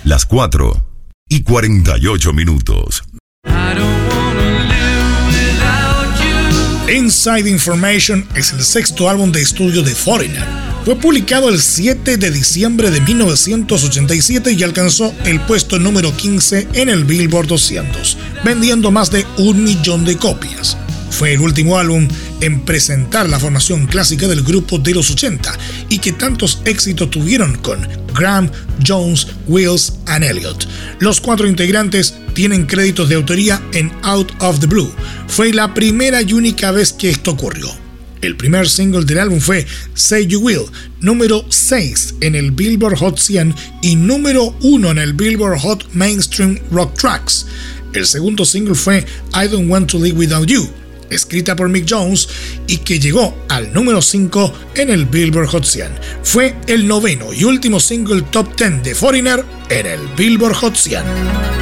Las 4:48. Inside Information es el sexto álbum de estudio de Foreigner. Fue publicado el 7 de diciembre de 1987 y alcanzó el puesto número 15 en el Billboard 200, vendiendo más de 1 millón de copias. Fue el último álbum en presentar la formación clásica del grupo de los 80 y que tantos éxitos tuvieron con Graham, Jones, Wills and Elliott. Los 4 integrantes tienen créditos de autoría en Out of the Blue. Fue la primera y única vez que esto ocurrió. El primer single del álbum fue Say You Will, número 6 en el Billboard Hot 100 y número 1 en el Billboard Hot Mainstream Rock Tracks. El segundo single fue I Don't Want to Live Without You, escrita por Mick Jones y que llegó al número 5 en el Billboard Hot 100. Fue el noveno y último single top 10 de Foreigner en el Billboard Hot 100.